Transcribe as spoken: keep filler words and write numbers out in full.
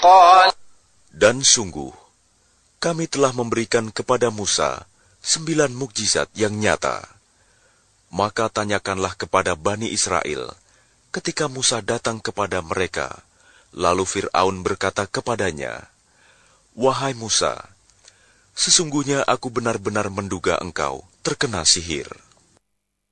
قال Dan sungguh, kami telah memberikan kepada Musa sembilan mukjizat yang nyata. Maka tanyakanlah kepada Bani Israel, ketika Musa datang kepada mereka, lalu Fir'aun berkata kepadanya, "Wahai Musa, sesungguhnya aku benar-benar menduga engkau terkena sihir."